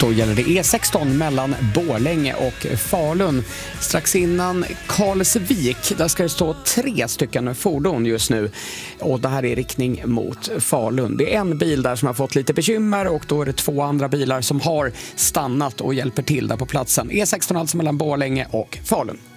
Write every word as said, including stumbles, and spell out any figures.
då gäller det E sexton mellan Borlänge och Falun. Strax innan Karlsvik, där ska det stå tre stycken fordon just nu. Och det här är riktning mot Falun. Det är en bil där som har fått lite bekymmer och då är det två andra bilar som har stannat och hjälper till där på platsen. E sexton alltså mellan Borlänge och Falun.